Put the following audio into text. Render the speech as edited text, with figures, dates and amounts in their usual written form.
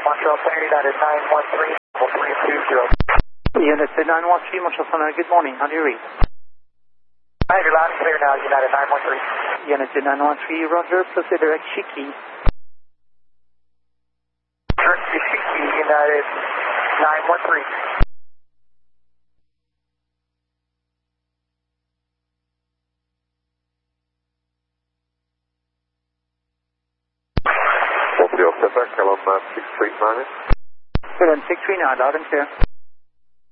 Montreal Center, United 913, 320. Unit 913, Montreal Center, good morning. How do you read? Hi, you're loud and clear now, United 913. Unit 913, Roger. Proceed direct Shiki. Direct to Shiki, United 913. Quebec, Hello, 639. Good, 639, loud and clear.